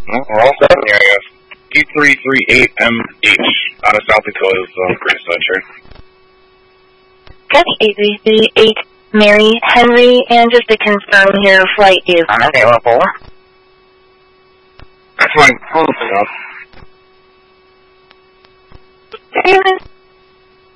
Well, we're all set here, I guess. E338MH out of South Dakota is Chris Sunshine. Copy 8338 Mary Henry, and just to confirm here, flight is unavailable. That's fine.